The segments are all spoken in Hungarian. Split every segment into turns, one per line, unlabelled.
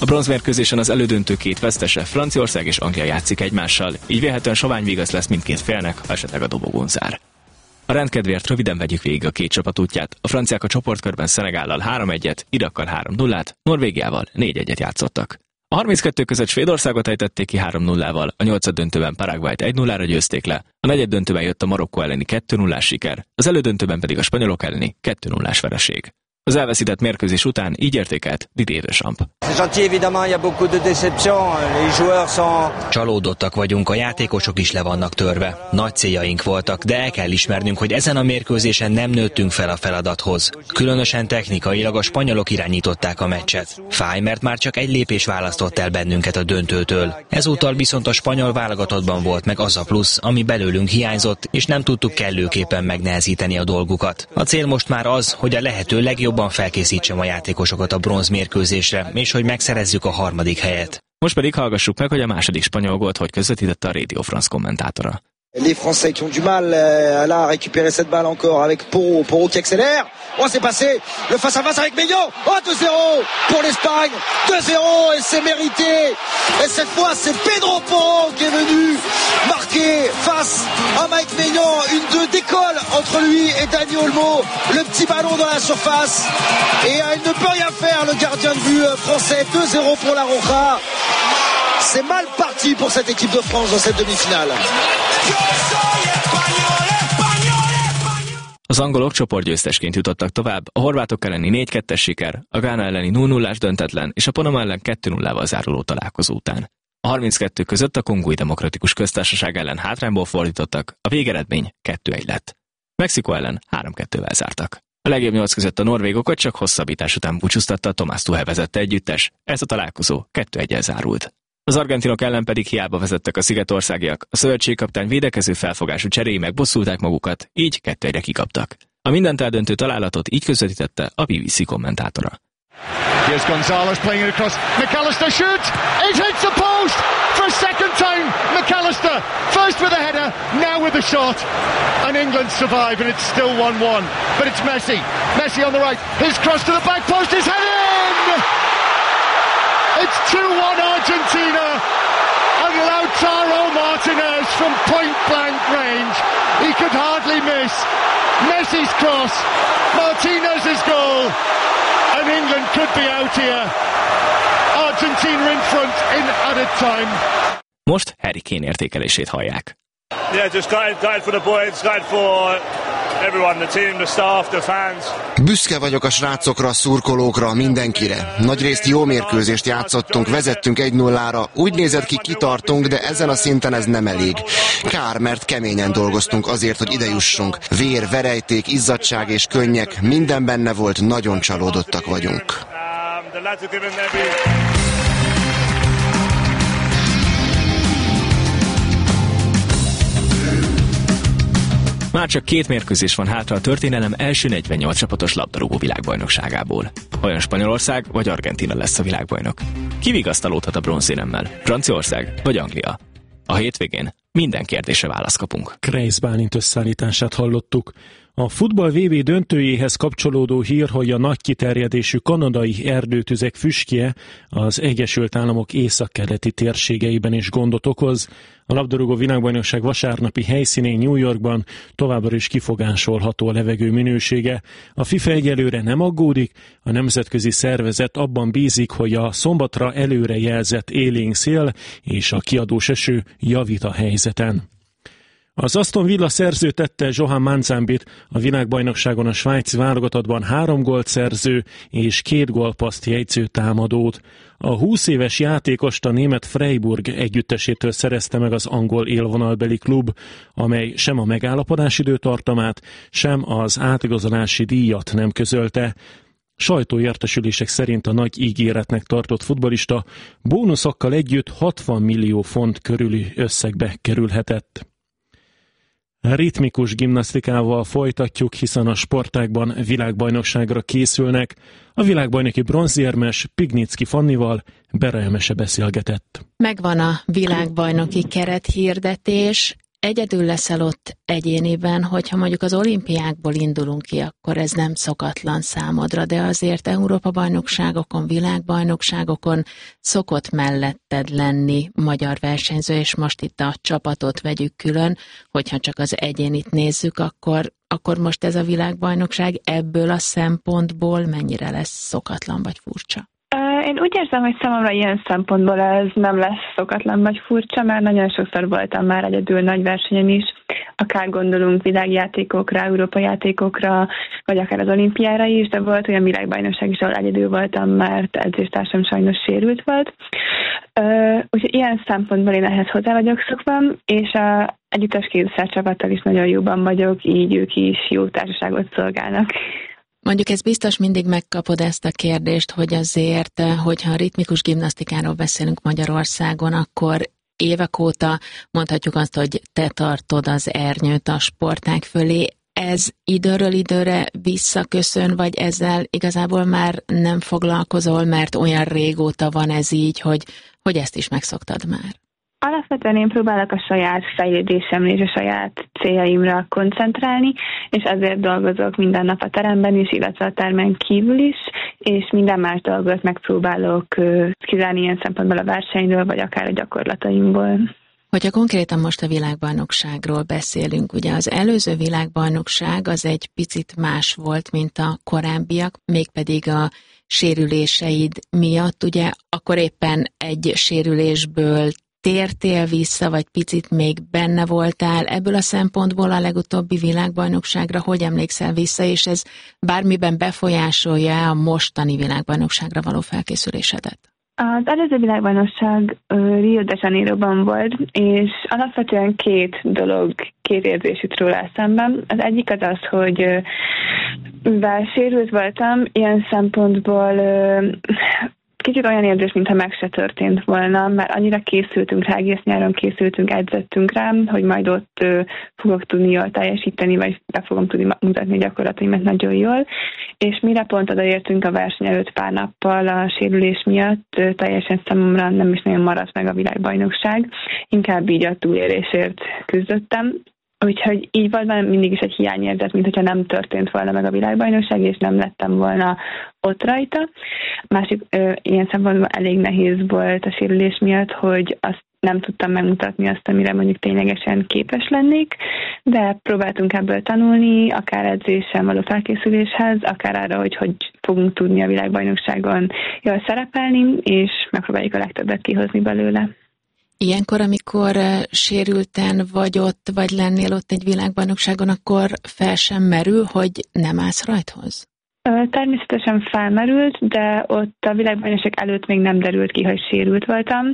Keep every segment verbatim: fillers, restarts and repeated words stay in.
A bronzmérkőzésen az elődöntő két vesztese, Franciaország és Anglia játszik egymással, így vélhetően sovány vigasz lesz mindkét félnek, ha esetleg a dobogón zár. A rendkedvéért röviden vegyük végig a két csapat útját. A franciák a csoportkörben Szenegállal három egyet, Irakkal három nullát, Norvégiával négy egyet játszottak. A harminckettő között Svédországot ejtették ki három nullával, a nyolcaddöntőben Paraguayt egy nullára győzték le, a negyeddöntőben jött a Marokkó elleni kettő nullás siker, az elődöntőben pedig a spanyolok elleni kettő nullás vereség. Az elveszített mérkőzés után így értékelt Didier Deschamps.
Csalódottak vagyunk, a játékosok is le vannak törve. Nagy céljaink voltak, de el kell ismernünk, hogy ezen a mérkőzésen nem nőttünk fel a feladathoz. Különösen technikailag a spanyolok irányították a meccset. Fáj, mert már csak egy lépés választott el bennünket a döntőtől. Ezúttal viszont a spanyol válogatottban volt meg az a plusz, ami belőlünk hiányzott, és nem tudtuk kellőképpen megnehezíteni a dolgukat. A cél most már az, hogy a lehető legjobb jobban felkészítsem a játékosokat a bronzmérkőzésre, és hogy megszerezzük a harmadik helyet.
Most pedig hallgassuk meg, hogy a második spanyol gólt hogy közvetítette a Radio France kommentátora.
Les Français qui ont du mal à la récupérer cette balle encore avec Porro, Porro qui accélère. Oh, c'est passé, le face à face avec Maignan. Oh, deux zéro pour l'Espagne, deux zéro et c'est mérité. Et cette fois, c'est Pedro Porro qui est venu marquer face à Mike Maignan. Une deux décolle entre lui et Dani Olmo. Le petit ballon dans la surface et il ne peut rien faire le gardien de but français. deux zéro pour la Roja. C'est mal parti pour cette équipe de France dans cette demi-finale.
Az angolok csoportgyőztesként jutottak tovább, a horvátok elleni négy kettes siker, a Gána elleni nulla nullás döntetlen és a Panama ellen kettő nullával záruló találkozó után. A harminckettő között a Kongói Demokratikus Köztársaság ellen hátrányból fordítottak, a végeredmény kettő egy lett. Mexikó ellen három kettővel zártak. A legjobb nyolc között a norvégokat csak hosszabbítás után búcsúztatta a Thomas Tuchel vezette együttes, ez a találkozó kettő egyel zárult. Az argentinok ellen pedig hiába vezettek a szigetországiak, a szövetségkapitány védekező felfogású cseréi megbosszulták magukat, így kettő egyre kikaptak. A mindent eldöntő találatot így közvetítette a bé bé cé kommentátora.
Here's Gonzalez playing it across. McAllister shoots. It hits the post for a second time. McAllister first with a header, now with a shot, and England survive, and it's still one one. But it's Messi. Messi on the right. His cross to the back post is headed in. It's two one Argentina, and Lautaro Martinez from point-blank range. He could hardly miss. Messi's cross, Martinez's goal, and England could be out here. Argentina in front in added time.
Most Harry Kane értékelését hallják.
Yeah, just glad, glad for the boys, glad for everyone, the team, the staff, the fans.
Büszke vagyok a srácokra, a szurkolókra, mindenkire. Nagyrészt jó mérkőzést játszottunk, vezettünk egy nullára. Úgy nézett ki, kitartunk, de ezen a szinten ez nem elég. Kár, mert keményen dolgoztunk azért, hogy ide jussunk. Vér, verejték, izzadság és könnyek, minden benne volt, nagyon csalódottak vagyunk.
Már csak két mérkőzés van hátra a történelem első negyvennyolc csapatos labdarúgó világbajnokságából. Olyan Spanyolország vagy Argentína lesz a világbajnok. Ki vigasztalódhat a bronzéremmel? Franciaország vagy Anglia? A hétvégén minden kérdésre választ kapunk.
Kreisz Bálint összeállítását hallottuk. A futball vé bé döntőjéhez kapcsolódó hír, hogy a nagy kiterjedésű kanadai erdőtüzek füstje az Egyesült Államok északkeleti térségeiben is gondot okoz. A labdarúgó világbajnokság vasárnapi helyszínén New Yorkban továbbra is kifogásolható a levegő minősége. A FIFA egyelőre nem aggódik, a nemzetközi szervezet abban bízik, hogy a szombatra előre jelzett élénk szél és a kiadós eső javít a helyzeten. Az Aston Villa szerződtette Johan Manzambit, a világbajnokságon a svájci válogatottban három gólt szerző és két gólpasszt jegyző támadót. A húsz éves játékost a német Freiburg együttesétől szerezte meg az angol élvonalbeli klub, amely sem a megállapodás időtartamát, sem az átigazolási díjat nem közölte. Sajtóértesülések szerint a nagy ígéretnek tartott futballista bónuszokkal együtt hatvan millió font körüli összegbe kerülhetett. Ritmikus gimnasztikával folytatjuk, hiszen a sportágban világbajnokságra készülnek. A világbajnoki bronzérmes Pignicki Fannival Bera Emese beszélgetett.
Megvan a világbajnoki kerethirdetés. egyedül leszel ott egyéniben, hogyha mondjuk az olimpiákból indulunk ki, akkor ez nem szokatlan számodra, de azért Európa-bajnokságokon, világbajnokságokon szokott melletted lenni magyar versenyző, és most itt a csapatot vegyük külön, hogyha csak az egyénit nézzük, akkor, akkor most ez a világbajnokság ebből a szempontból mennyire lesz szokatlan vagy furcsa?
Én úgy érzem, hogy számomra ilyen szempontból ez nem lesz szokatlan vagy furcsa, mert nagyon sokszor voltam már egyedül nagy versenyen is, akár gondolunk világjátékokra, európai játékokra, vagy akár az olimpiára is, de volt olyan világbajnokság is, ahol egyedül voltam, mert edzéstársam sajnos sérült volt. Úgyhogy ilyen szempontból én ehhez hozzá vagyok szokva, és a együttes kézilabda csapattal is nagyon jóban vagyok, így ők is jó társaságot szolgálnak.
Mondjuk ez biztos mindig megkapod ezt a kérdést, hogy azért, hogyha a ritmikus gimnasztikáról beszélünk Magyarországon, akkor évek óta mondhatjuk azt, hogy te tartod az ernyőt a sportág fölé. Ez időről időre visszaköszön, vagy ezzel igazából már nem foglalkozol, mert olyan régóta van ez így, hogy, hogy ezt is megszoktad már?
Alapvetően én próbálok a saját fejlődésemre és a saját céljaimra koncentrálni, és ezért dolgozok minden nap a teremben is, illetve a termen kívül is, és minden más dolgot megpróbálok kizárni ilyen szempontból a versenyről, vagy akár a gyakorlataimból.
Hogyha konkrétan most a világbajnokságról beszélünk, ugye az előző világbajnokság az egy picit más volt, mint a korábbiak, mégpedig a sérüléseid miatt, ugye akkor éppen egy sérülésből tértél vissza, vagy picit még benne voltál ebből a szempontból a legutóbbi világbajnokságra, hogy emlékszel vissza, és ez bármiben befolyásolja a mostani világbajnokságra való felkészülésedet?
Az előző világbajnokság Rio de Janeiroban volt, és alapvetően két dolog, két érzés jut róla eszemben. Az egyik az az, hogy mivel sérült voltam, ilyen szempontból kicsit olyan érzés, mintha meg se történt volna, mert annyira készültünk rá, egész nyáron készültünk, edzettünk rá, hogy majd ott ö, fogok tudni jól teljesíteni, vagy be fogom tudni mutatni gyakorlataimat nagyon jól. És mire pont odaértünk a verseny előtt pár nappal a sérülés miatt, ö, teljesen számomra nem is nagyon maradt meg a világbajnokság, inkább így a túlélésért küzdöttem. Úgyhogy így volt mindig is egy hiányérzet, mint hogyha nem történt volna meg a világbajnokság, és nem lettem volna ott rajta. Másik ö, ilyen szempontból elég nehéz volt a sérülés miatt, hogy azt nem tudtam megmutatni azt, amire mondjuk ténylegesen képes lennék, de próbáltunk ebből tanulni, akár edzéssel való felkészüléshez, akár arra, hogy hogy fogunk tudni a világbajnokságon jól szerepelni, és megpróbáljuk a legtöbbet kihozni belőle.
Ilyenkor, amikor sérülten vagy ott, vagy lennél ott egy világbajnokságon, akkor fel sem merül, hogy nem állsz rajthoz?
Természetesen felmerült, de ott a világbajnokság előtt még nem derült ki, hogy sérült voltam.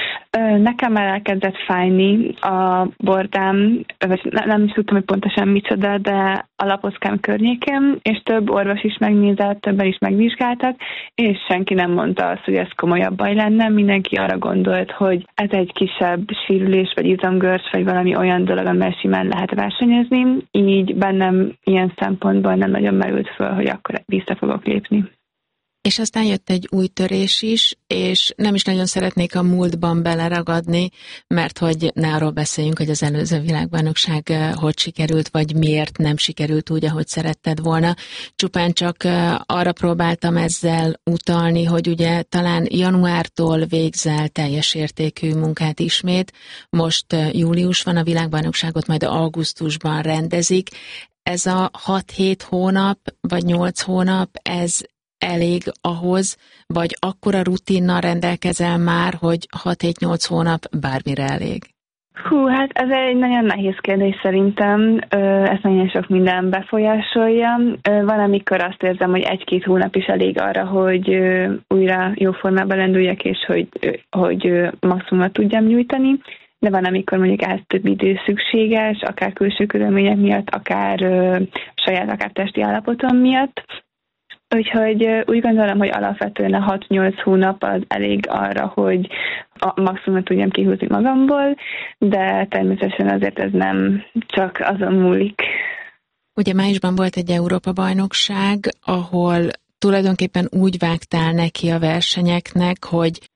Nekem már elkezdett fájni a bordám, vagy nem is tudtam, hogy pontosan micsoda, de a lapockám környékén, és több orvos is megnézett, többen is megvizsgáltak, és senki nem mondta azt, hogy ez komolyabb baj lenne. Mindenki arra gondolt, hogy ez egy kisebb sérülés, vagy izomgörcs, vagy valami olyan dolog, amivel simán lehet versenyezni. Így bennem ilyen szempontból nem nagyon merült föl, hogy akkor vissza fogok lépni.
És aztán jött egy új törés is, és nem is nagyon szeretnék a múltban beleragadni, mert hogy ne arról beszéljünk, hogy az előző világbajnokság hogy sikerült, vagy miért nem sikerült úgy, ahogy szeretted volna. Csupán csak arra próbáltam ezzel utalni, hogy ugye talán januártól végzel teljes értékű munkát ismét, most július van, a világbajnokságot majd augusztusban rendezik. Ez a hat-hét hónap, vagy nyolc hónap, ez elég ahhoz, vagy akkora rutinnal rendelkezel már, hogy hat-hét-nyolc hónap bármire elég?
Hú, hát ez egy nagyon nehéz kérdés szerintem. Ezt nagyon sok minden befolyásolja. Van, amikor azt érzem, hogy egy-két hónap is elég arra, hogy újra jó formában lendüljek, és hogy, hogy maximumot tudjam nyújtani. De van, amikor mondjuk ehhez több idő szükséges, akár külső körülmények miatt, akár saját, akár testi állapotom miatt. Úgyhogy úgy gondolom, hogy alapvetően a hat-nyolc hónap az elég arra, hogy a maximumot tudjam kihúzni magamból, de természetesen azért ez nem csak azon múlik.
Ugye májusban volt egy Európa-bajnokság, ahol tulajdonképpen úgy vágtál neki a versenyeknek, hogy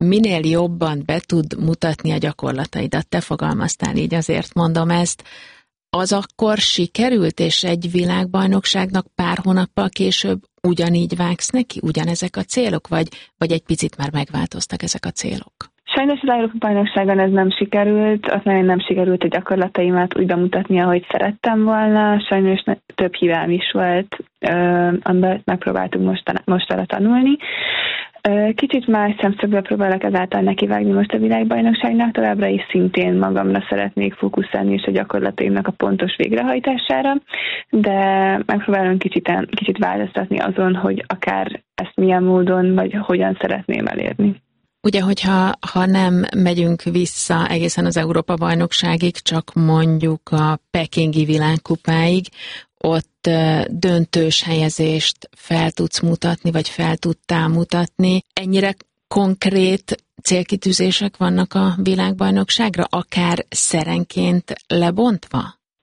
minél jobban be tud mutatni a gyakorlataidat. Te fogalmaztál így, azért mondom ezt. Az akkor sikerült, és egy világbajnokságnak pár hónappal később ugyanígy vágsz neki? Ugyanezek a célok, vagy, vagy egy picit már megváltoztak ezek a célok?
Sajnos az Európa-bajnokságon ez nem sikerült, ott nagyon nem sikerült a gyakorlataimat úgy bemutatni, ahogy szerettem volna. Sajnos több hibám is volt, amiben megpróbáltunk most, mostanra tanulni. Kicsit más szemszögből próbálok ezáltal nekivágni most a világbajnokságnak, továbbra is szintén magamra szeretnék fókuszálni és a gyakorlataimnak a pontos végrehajtására, de megpróbálom kicsit, kicsit változtatni azon, hogy akár ezt milyen módon, vagy hogyan szeretném elérni.
Ugye, hogyha ha nem megyünk vissza egészen az Európa-bajnokságig, csak mondjuk a pekingi világkupáig, ott döntős helyezést fel tudsz mutatni, vagy fel tudtál mutatni. Ennyire konkrét célkitűzések vannak a világbajnokságra, akár szerenként lebontva?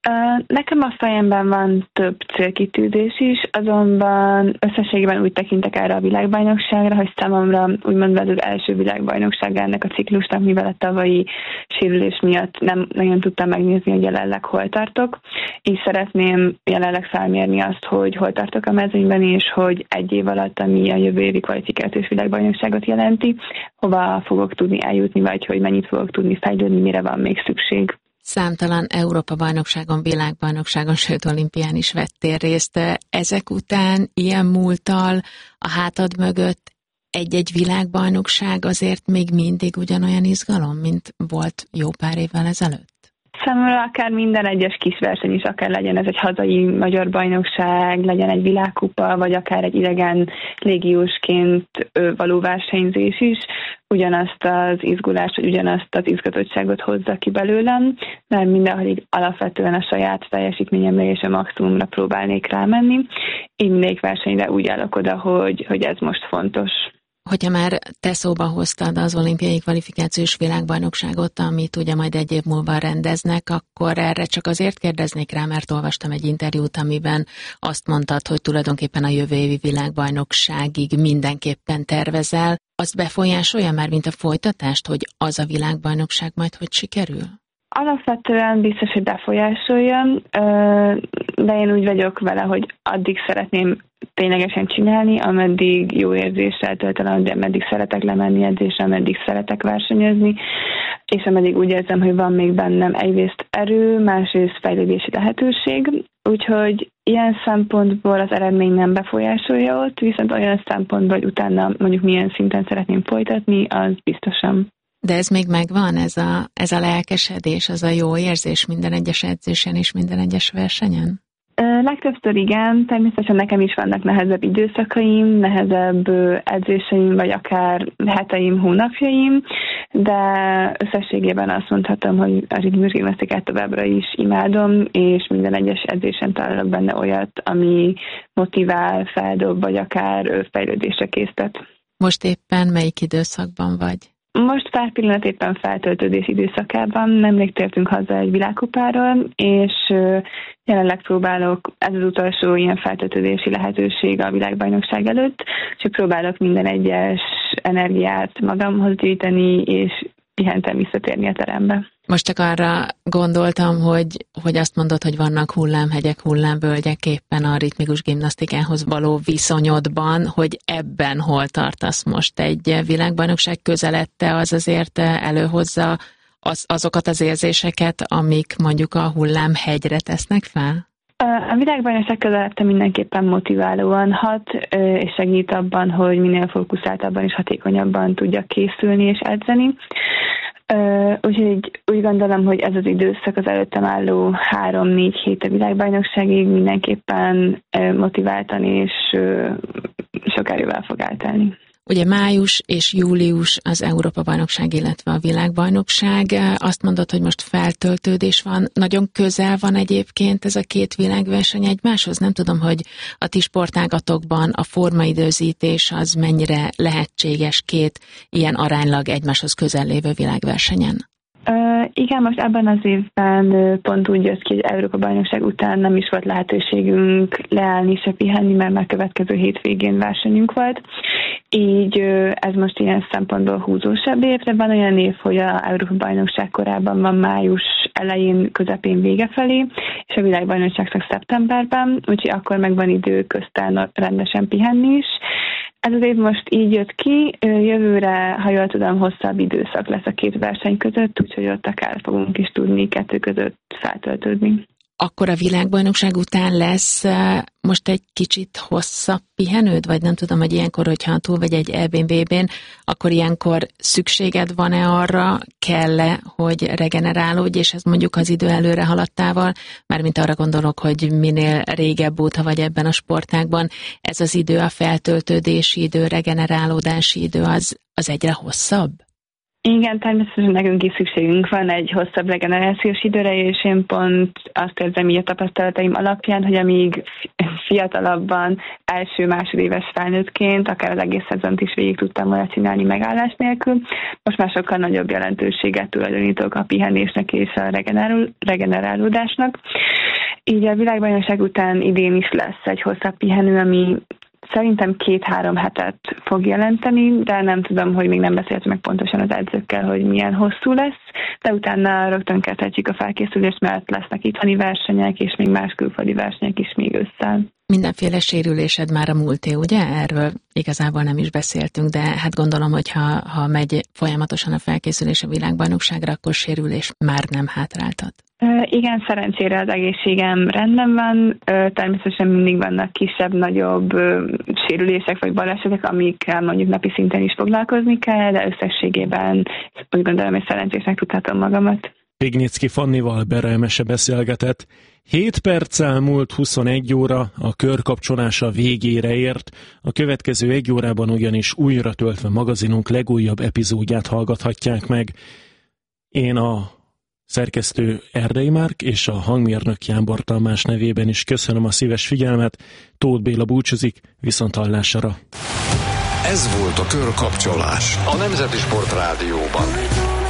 Nekem a fejemben van több célkitűzés is, azonban összességében úgy tekintek erre a világbajnokságra, hogy számomra úgymond ez az első világbajnokság ennek a ciklusnak, mivel a tavalyi sérülés miatt nem nagyon tudtam megnézni, hogy jelenleg hol tartok. Így szeretném jelenleg felmérni azt, hogy hol tartok a mezőnyben, és hogy egy év alatt, ami a jövő évi kvalifikációs világbajnokságot jelenti, hova fogok tudni eljutni, vagy hogy mennyit fogok tudni fejlődni, mire van még szükség.
Számtalan Európa-bajnokságon, világbajnokságon, sőt olimpián is vettél részt. Ezek után ilyen múlttal a hátad mögött egy-egy világbajnokság azért még mindig ugyanolyan izgalom, mint volt jó pár évvel ezelőtt?
Számomra akár minden egyes kis verseny is, akár legyen ez egy hazai magyar bajnokság, legyen egy világkupa, vagy akár egy idegen légiósként való versenyzés is, ugyanazt az izgulást, vagy ugyanazt az izgatottságot hozza ki belőlem, mert mindenhol így alapvetően a saját teljesítményemre és a maximumra próbálnék rámenni. Én mindegyik versenyre úgy állok oda, hogy, hogy ez most fontos.
Hogyha már te szóba hoztad az olimpiai kvalifikációs világbajnokságot, amit ugye majd egy év múlva rendeznek, akkor erre csak azért kérdeznék rá, mert olvastam egy interjút, amiben azt mondtad, hogy tulajdonképpen a jövő évi világbajnokságig mindenképpen tervezel. Azt befolyásolja már, mint a folytatást, hogy az a világbajnokság majd hogy sikerül?
Alapvetően biztos, hogy befolyásolja, de én úgy vagyok vele, hogy addig szeretném ténylegesen csinálni, ameddig jó érzéssel tölt el, ameddig szeretek lemenni edzésre, ameddig szeretek versenyezni, és ameddig úgy érzem, hogy van még bennem egyrészt erő, másrészt fejlődési lehetőség. Úgyhogy ilyen szempontból az eredmény nem befolyásolja ott, viszont olyan szempontból, hogy utána mondjuk milyen szinten szeretném folytatni, az biztosan.
De ez még megvan, ez a, ez a lelkesedés, az a jó érzés minden egyes edzésen és minden egyes versenyen?
Legtöbbször igen, természetesen nekem is vannak nehezebb időszakaim, nehezebb edzéseim, vagy akár heteim, hónapjaim, de összességében azt mondhatom, hogy a ritmus gimnasztikát továbbra is imádom, és minden egyes edzésen találok benne olyat, ami motivál, feldob, vagy akár fejlődésre késztet.
Most éppen melyik időszakban vagy?
Most pár pillanat éppen feltöltődés időszakában, nemrég tértünk haza egy világkupáról, és jelenleg próbálok, ez az utolsó ilyen feltöltődési lehetőség a világbajnokság előtt, és próbálok minden egyes energiát magamhoz gyűjteni, és pihenten visszatérni a terembe.
Most csak arra gondoltam, hogy, hogy azt mondod, hogy vannak hullámhegyek, hullámvölgyek éppen a ritmikus gimnasztikához való viszonyodban, hogy ebben hol tartasz most. Egy világbajnokság közelette az azért előhozza az, azokat az érzéseket, amik mondjuk a hullámhegyre tesznek fel?
A világbajnokság közelette mindenképpen motiválóan hat, és segít abban, hogy minél fókuszáltabban és hatékonyabban tudjak készülni és edzeni. Úgyhogy úgy gondolom, hogy ez az időszak az előttem álló három-négy hét a világbajnokságig mindenképpen motiváltan és sok erővel fog átállni.
Ugye május és július az Európa-bajnokság, illetve a világbajnokság. Azt mondod, hogy most feltöltődés van. Nagyon közel van egyébként ez a két világverseny egymáshoz. Nem tudom, hogy a ti sportágatokban a formaidőzítés az mennyire lehetséges két ilyen aránylag egymáshoz közel lévő világversenyen.
Uh, igen, most ebben az évben uh, pont úgy jött ki, hogy Európa-bajnokság után nem is volt lehetőségünk leállni se pihenni, mert már következő hétvégén versenyünk volt. Így uh, ez most ilyen szempontból húzósabb évre. Van olyan év, hogy a Európa-bajnokság korábban van május elején, közepén, vége felé, és a világbajnokság csak szeptemberben, úgyhogy akkor meg van idő köztán rendesen pihenni is. Ez az év most így jött ki, jövőre, ha jól tudom, hosszabb időszak lesz a két verseny között, úgyhogy ott akár fogunk is tudni kettő között feltöltődni.
Akkor a világbajnokság után lesz most egy kicsit hosszabb pihenőd, vagy nem tudom, hogy ilyenkor, hogyha túl vagy egy é bé bén, akkor ilyenkor szükséged van-e arra, kell-e, hogy regenerálódj, és ez mondjuk az idő előre haladtával, mármint arra gondolok, hogy minél régebb óta vagy ebben a sportágban, ez az idő, a feltöltődési idő, regenerálódási idő, az, az egyre hosszabb?
Igen, természetesen nekünk is szükségünk van egy hosszabb regenerációs időre, és én pont azt érzem így a tapasztalataim alapján, hogy amíg fiatalabban, első-másodéves felnőttként, akár az egész szezont is végig tudtam volna csinálni megállás nélkül, most már sokkal nagyobb jelentőséget tulajdonítok a pihenésnek és a regenerálódásnak. Így a világbajnokság után idén is lesz egy hosszabb pihenő, ami szerintem két-három hetet fog jelenteni, de nem tudom, hogy még nem beszéltem meg pontosan az edzőkkel, hogy milyen hosszú lesz, de utána rögtön kezdhetjük a felkészülést, mert lesznek itthoni versenyek, és még más külföldi versenyek is még ősszel.
Mindenféle sérülésed már a múlté, ugye? Erről igazából nem is beszéltünk, de hát gondolom, hogy ha, ha megy folyamatosan a felkészülés a világbajnokságra, akkor sérülés már nem hátráltat.
Igen, szerencsére az egészségem rendben van, természetesen mindig vannak kisebb-nagyobb sérülések vagy balesetek, amikkel mondjuk napi szinten is foglalkozni kell, de összességében úgy gondolom, hogy szerencsésnek tudhatom magamat.
Vignicki Fannival Berelmese beszélgetett. Hét perccel múlt huszonegy óra, a körkapcsolása végére ért. A következő egy órában ugyanis újra töltve magazinunk legújabb epizódját hallgathatják meg. Én a szerkesztő Erdei Márk és a hangmérnök Jámbor Tamás nevében is köszönöm a szíves figyelmet. Tóth Béla búcsúzik, viszonthallásra.
Ez volt a Körkapcsolás a Nemzeti Sport Rádióban.